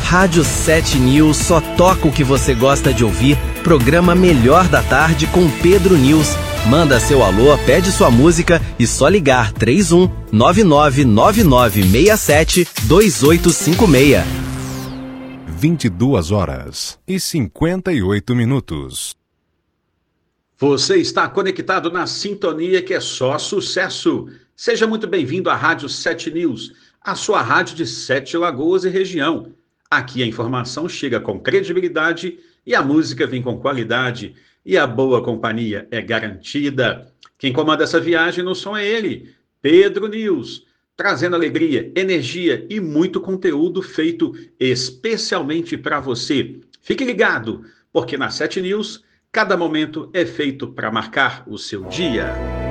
Rádio 7 News só toca o que você gosta de ouvir. Programa Melhor da Tarde com Pedro News. Manda seu alô, pede sua música e só ligar 31 999967 2856. 22h58. Você está conectado na sintonia que é só sucesso. Seja muito bem-vindo à Rádio 7 News, a sua rádio de 7 Lagoas e região. Aqui a informação chega com credibilidade e a música vem com qualidade e a boa companhia é garantida. Quem comanda essa viagem no som é ele, Pedro News, trazendo alegria, energia e muito conteúdo feito especialmente para você. Fique ligado, porque na 7 News, cada momento é feito para marcar o seu dia.